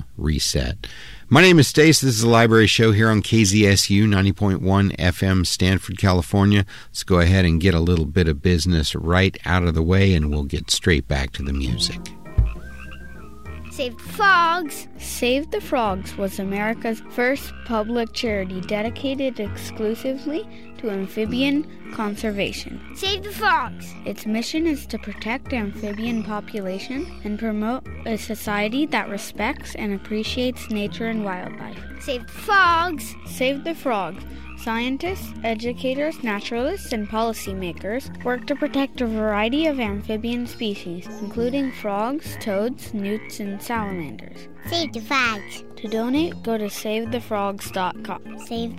System Reset. My name is Stace. This is the Library Show here on KZSU 90.1 FM, Stanford, California. Let's go ahead and get a little bit of business right out of the way, and we'll get straight back to the music. Save the Frogs! Save the Frogs was America's first public charity dedicated exclusively to amphibian conservation. Save the Frogs! Its mission is to protect the amphibian population and promote a society that respects and appreciates nature and wildlife. Save the Frogs! Save the Frogs. Scientists, educators, naturalists, and policymakers work to protect a variety of amphibian species, including frogs, toads, newts, and salamanders. Save the Frogs! To donate, go to SaveTheFrogs.com. Save